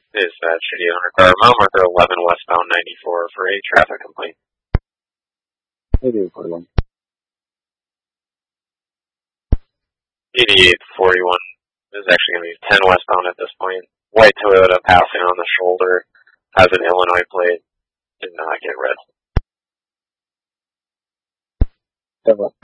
Is that shitty owner car? Mount Martha 11 westbound 94 for a traffic complaint. Maybe report one. 8841 is actually going to be 10 westbound at this point. White Toyota passing on the shoulder. Has an Illinois plate. Did not get red. 7 left.